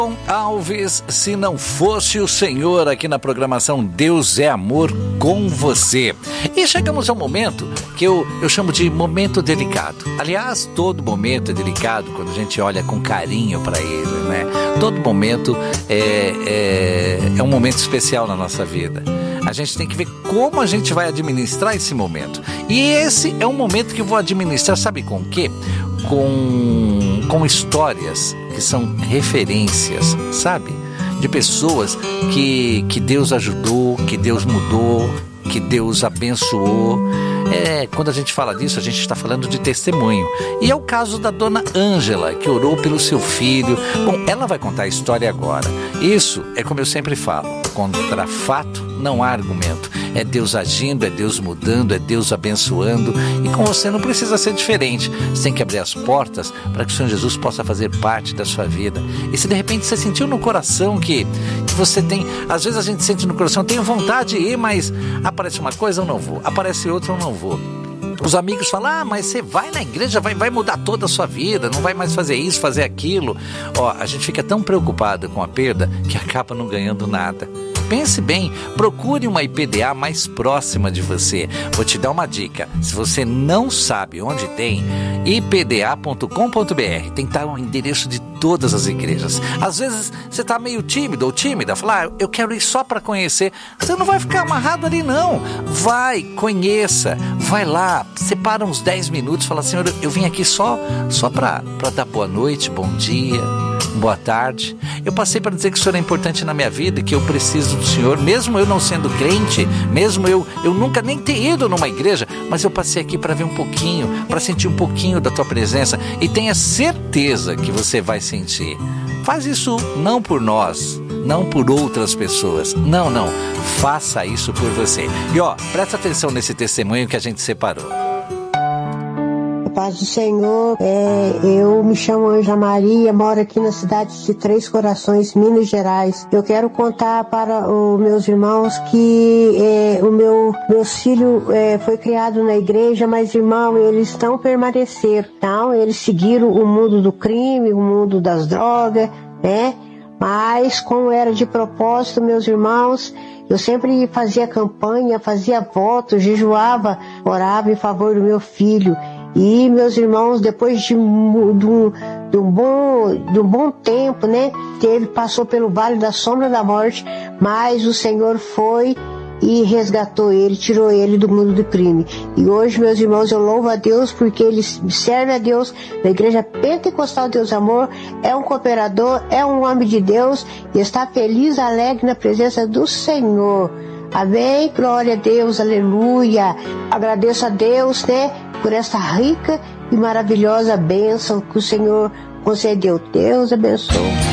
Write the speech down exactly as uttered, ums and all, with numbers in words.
Alves, se não fosse o Senhor, aqui na programação Deus é Amor com você. E chegamos ao momento que eu, eu chamo de momento delicado. Aliás, todo momento é delicado quando a gente olha com carinho para ele, né? Todo momento é, é, é um momento especial na nossa vida. A gente tem que ver como a gente vai administrar esse momento. E esse é um momento que eu vou administrar, sabe com o quê? Com, com histórias que são referências, sabe? De pessoas que, que Deus ajudou, que Deus mudou, que Deus abençoou. É, quando a gente fala disso, a gente está falando de testemunho. E é o caso da dona Ângela, que orou pelo seu filho. Bom, ela vai contar a história agora. Isso é como eu sempre falo, contra fato não há argumento. É Deus agindo, é Deus mudando, é Deus abençoando. E com você não precisa ser diferente. Você tem que abrir as portas para que o Senhor Jesus possa fazer parte da sua vida. E se de repente você sentiu no coração que, que você tem... Às vezes a gente sente no coração, tenho vontade de ir, mas aparece uma coisa, eu não vou. Aparece outra, eu não vou. Os amigos falam, ah, mas você vai na igreja, vai, vai mudar toda a sua vida, não vai mais fazer isso, fazer aquilo. Ó, a gente fica tão preocupado com a perda que acaba não ganhando nada. Pense bem, procure uma I P D A mais próxima de você. Vou te dar uma dica, se você não sabe onde tem, i p d a ponto com ponto b r, tem que estar o endereço de todas as igrejas. Às vezes você está meio tímido ou tímida, falar, ah, eu quero ir só para conhecer. Você não vai ficar amarrado ali não, vai, conheça, vai lá, separa uns dez minutos, fala, Senhor, eu vim aqui só, só para dar boa noite, bom dia, boa tarde. Eu passei para dizer que o Senhor é importante na minha vida e que eu preciso do Senhor, mesmo eu não sendo crente, mesmo eu, eu nunca nem ter ido numa igreja, mas eu passei aqui para ver um pouquinho, para sentir um pouquinho da tua presença, e tenha certeza que você vai sentir. Faz isso não por nós, não por outras pessoas, não, não, faça isso por você. E ó, presta atenção nesse testemunho que a gente separou. Paz do Senhor, é, eu me chamo Ângela Maria, moro aqui na cidade de Três Corações, Minas Gerais. Eu quero contar para os meus irmãos que é, o meu meus filhos é, foi criado na igreja, mas irmão, eles não permaneceram, não, eles seguiram o mundo do crime, o mundo das drogas, né? Mas como era de propósito, meus irmãos, eu sempre fazia campanha, fazia votos, jejuava, orava em favor do meu filho. E meus irmãos, depois de um, de um, de um, bom, de um bom tempo, né, teve, passou pelo vale da sombra da morte, mas o Senhor foi e resgatou ele, tirou ele do mundo do crime. E hoje, meus irmãos, eu louvo a Deus porque ele serve a Deus na Igreja Pentecostal Deus Amor, é um cooperador, é um homem de Deus e está feliz, alegre na presença do Senhor. Amém? Glória a Deus, aleluia. Agradeço a Deus, né, por essa rica e maravilhosa bênção que o Senhor concedeu. Deus abençoe.